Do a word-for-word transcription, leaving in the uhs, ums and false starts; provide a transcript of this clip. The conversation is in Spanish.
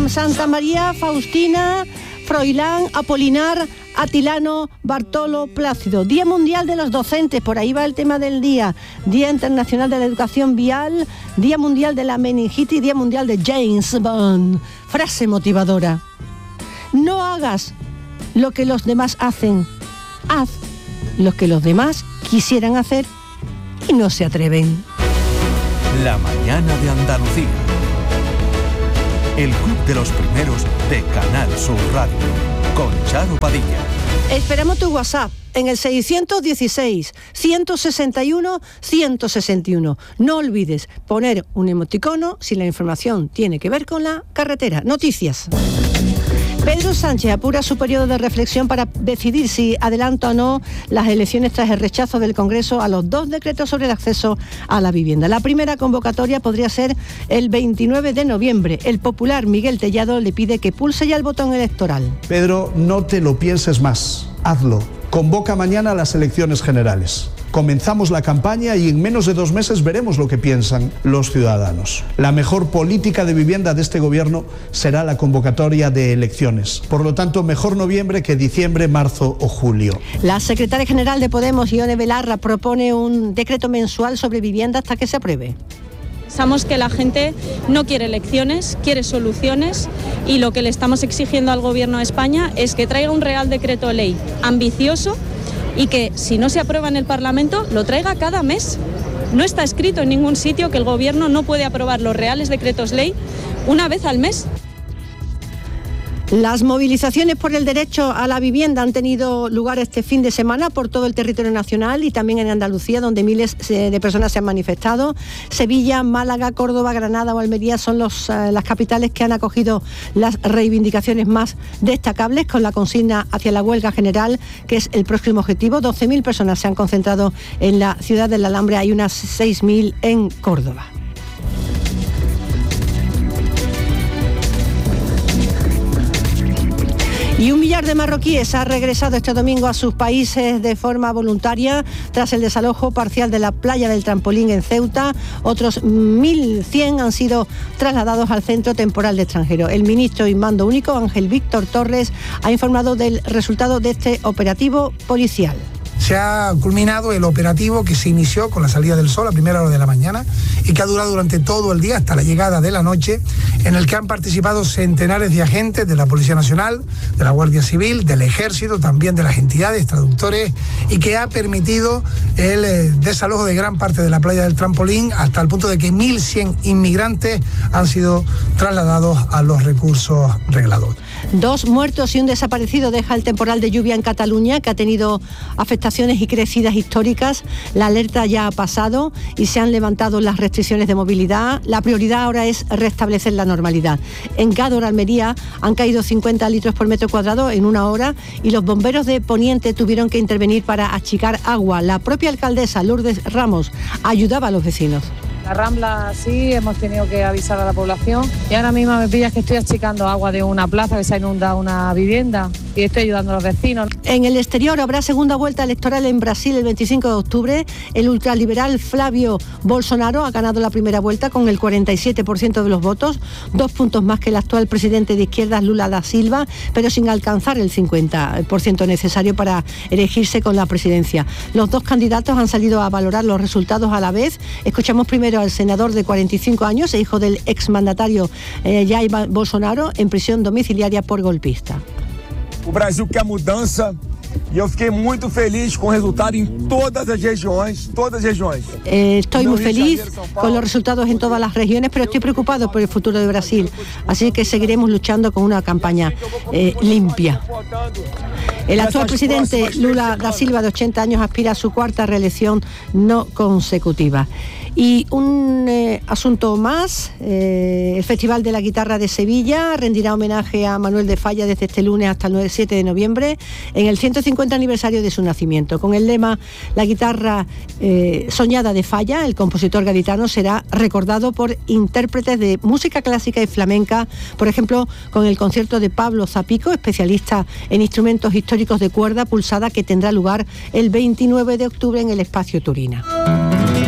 Santa María, Faustina, Froilán, Apolinar, Atilano, Bartolo, Plácido. Día Mundial de los Docentes, por ahí va el tema del día. Día Internacional de la Educación Vial, Día Mundial de la Meningitis, Día Mundial de James Bond. Frase motivadora. No hagas lo que los demás hacen, haz lo que los demás quisieran hacer y no se atreven. La mañana de Andalucía. El club de los primeros de Canal Sur Radio. Con Charo Padilla. Esperamos tu WhatsApp en el seiscientos dieciséis, ciento sesenta y uno, ciento sesenta y uno. No olvides poner un emoticono si la información tiene que ver con la carretera. Noticias. Pedro Sánchez apura su periodo de reflexión para decidir si adelanta o no las elecciones tras el rechazo del Congreso a los dos decretos sobre el acceso a la vivienda. La primera convocatoria podría ser el veintinueve de noviembre. El popular Miguel Tellado le pide que pulse ya el botón electoral. Pedro, no te lo pienses más. Hazlo. Convoca mañana a las elecciones generales. Comenzamos la campaña y en menos de dos meses veremos lo que piensan los ciudadanos. La mejor política de vivienda de este gobierno será la convocatoria de elecciones. Por lo tanto, mejor noviembre que diciembre, marzo o julio. La secretaria general de Podemos, Ione Belarra, propone un decreto mensual sobre vivienda hasta que se apruebe. Pensamos que la gente no quiere elecciones, quiere soluciones, y lo que le estamos exigiendo al Gobierno de España es que traiga un Real Decreto Ley ambicioso y que, si no se aprueba en el Parlamento, lo traiga cada mes. No está escrito en ningún sitio que el Gobierno no puede aprobar los Reales Decretos Ley una vez al mes. Las movilizaciones por el derecho a la vivienda han tenido lugar este fin de semana por todo el territorio nacional y también en Andalucía, donde miles de personas se han manifestado. Sevilla, Málaga, Córdoba, Granada o Almería son los, uh, las capitales que han acogido las reivindicaciones más destacables, con la consigna hacia la huelga general, que es el próximo objetivo. doce mil personas se han concentrado en la ciudad del Alambre, hay unas seis mil en Córdoba. Y un millar de marroquíes ha regresado este domingo a sus países de forma voluntaria tras el desalojo parcial de la playa del Trampolín en Ceuta. Otros mil cien han sido trasladados al Centro Temporal de Extranjeros. El ministro y mando único, Ángel Víctor Torres, ha informado del resultado de este operativo policial. Se ha culminado el operativo que se inició con la salida del sol a primera hora de la mañana y que ha durado durante todo el día hasta la llegada de la noche, en el que han participado centenares de agentes de la Policía Nacional, de la Guardia Civil, del Ejército, también de las entidades, traductores, y que ha permitido el eh, desalojo de gran parte de la playa del Trampolín, hasta el punto de que mil cien inmigrantes han sido trasladados a los recursos reglados. Dos muertos y un desaparecido deja el temporal de lluvia en Cataluña, que ha tenido afectaciones y crecidas históricas. La alerta ya ha pasado y se han levantado las restricciones de movilidad. La prioridad ahora es restablecer la normalidad. En Gádor, Almería, han caído cincuenta litros por metro cuadrado en una hora y los bomberos de Poniente tuvieron que intervenir para achicar agua. La propia alcaldesa, Lourdes Ramos, ayudaba a los vecinos. La Rambla sí, hemos tenido que avisar a la población y ahora mismo me pillas que estoy achicando agua de una plaza que se ha inundado una vivienda y estoy ayudando a los vecinos. En el exterior habrá segunda vuelta electoral en Brasil el veinticinco de octubre. El ultraliberal Flavio Bolsonaro ha ganado la primera vuelta con el cuarenta y siete por ciento de los votos, dos puntos más que el actual presidente de izquierdas Lula da Silva, pero sin alcanzar el cincuenta por ciento necesario para elegirse con la presidencia. Los dos candidatos han salido a valorar los resultados a la vez. Escuchamos primero al senador de cuarenta y cinco años e hijo del exmandatario eh, Jair Bolsonaro, en prisión domiciliaria por golpista. O Brasil quer mudança e eu fiquei muito feliz com o resultado em todas as regiões, todas as regiões. Eh, estoy muy feliz con los resultados en todas las regiones, pero estoy preocupado por el futuro de Brasil, así que seguiremos luchando con una campaña eh, limpia. El actual presidente Lula da Silva, de ochenta años, aspira a su cuarta reelección no consecutiva. Y un eh, asunto más, eh, el Festival de la Guitarra de Sevilla rendirá homenaje a Manuel de Falla desde este lunes hasta el siete de noviembre, en el ciento cincuenta aniversario de su nacimiento. Con el lema La guitarra eh, soñada de Falla, el compositor gaditano será recordado por intérpretes de música clásica y flamenca, por ejemplo, con el concierto de Pablo Zapico, especialista en instrumentos históricos de cuerda pulsada, que tendrá lugar el veintinueve de octubre en el Espacio Turina.